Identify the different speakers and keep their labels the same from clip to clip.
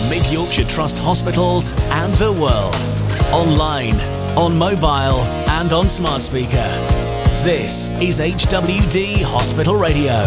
Speaker 1: Mid-Yorkshire Trust hospitals and the world. Online, on mobile and on smart speaker. This is HWD Hospital Radio.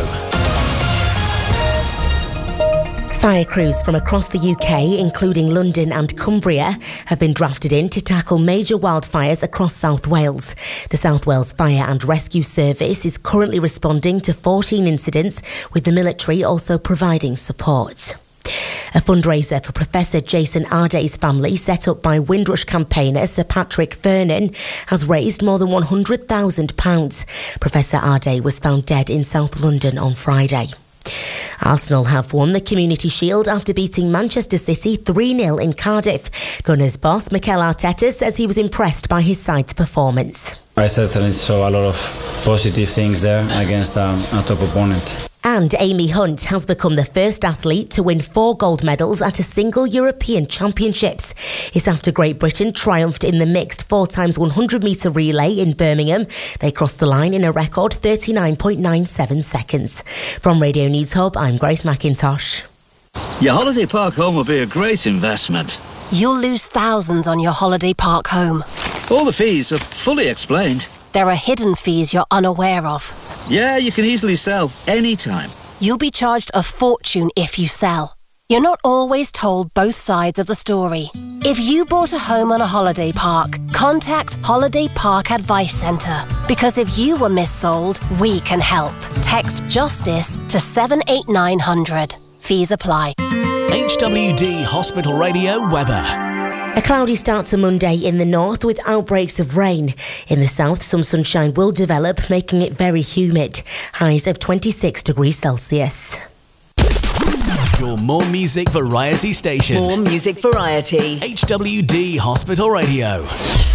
Speaker 2: Fire crews from across the UK, including London and Cumbria, have been drafted in to tackle major wildfires across South Wales. The South Wales Fire and Rescue Service is currently responding to 14 incidents, with the military also providing support. A fundraiser for Professor Jason Arday's family, set up by Windrush campaigner Sir Patrick Vernon, has raised more than £100,000. Professor Arday was found dead in South London on Friday. Arsenal have won the Community Shield after beating Manchester City 3-0 in Cardiff. Gunners boss Mikel Arteta says he was impressed by his side's performance.
Speaker 3: I certainly saw a lot of positive things there against a top opponent.
Speaker 2: And Amy Hunt has become the first athlete to win 4 gold medals at a single European Championships. It's after Great Britain triumphed in the mixed 4x100 metre relay in Birmingham. They crossed the line in a record 39.97 seconds. From Radio News Hub, I'm Grace McIntosh.
Speaker 4: Your holiday park home will be a great investment.
Speaker 5: You'll lose thousands on your holiday park home.
Speaker 4: All the fees are fully explained.
Speaker 5: There are hidden fees you're unaware of.
Speaker 4: Yeah, you can easily sell anytime.
Speaker 5: You'll be charged a fortune if you sell. You're not always told both sides of the story. If you bought a home on a holiday park, contact Holiday Park Advice Centre. Because if you were missold, we can help. Text JUSTICE to 78900. Fees apply.
Speaker 1: HWD Hospital Radio weather.
Speaker 2: A cloudy start to Monday in the north with outbreaks of rain. In the south, some sunshine will develop, making it very humid. Highs of 26 degrees Celsius.
Speaker 1: Your more music variety station.
Speaker 6: More music variety.
Speaker 1: HWD Hospital Radio.